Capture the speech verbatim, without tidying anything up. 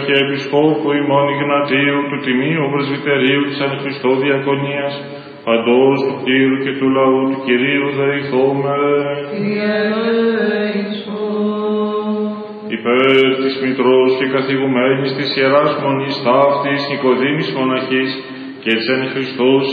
Αρχιεπισκόπου ημών Ιγνατίου του Τιμίου Πρεσβυτερίου της Εν Χριστώ Διακονίας, παντός του Κύρου και του λαού του Κυρίου δεηθώμε. Υπέρ της Μητρός και καθηγουμένης της Ιεράς Μονής ταύτης Νικοδήμης Μοναχής και της Εν Χριστώ